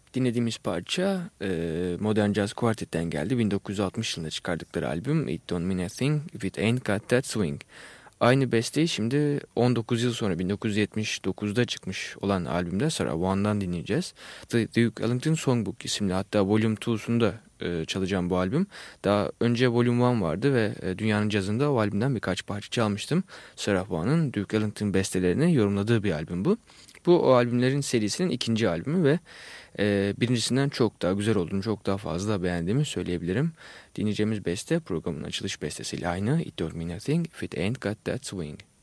Dinlediğimiz parça Modern Jazz Quartet'ten geldi. 1960 yılında çıkardıkları albüm It Don't Mean a Thing If It Ain't Got That Swing. Aynı besteyi şimdi 19 yıl sonra 1979'da çıkmış olan albümde Sarah Vaughan'dan dinleyeceğiz. The Duke Ellington Songbook isimli, hatta Volume 2'sunda çalacağım bu albüm. Daha önce Volume 1 vardı ve dünyanın cazında o albümden birkaç parça çalmıştım. Sarah Vaughan'ın Duke Ellington bestelerini yorumladığı bir albüm bu. Bu o albümlerin serisinin ikinci albümü ve birincisinden çok daha güzel olduğunu, çok daha fazla beğendiğimi söyleyebilirim. Dinleyeceğimiz beste programın açılış bestesiyle aynı. It Don't Mean a Thing If It Ain't Got That Swing.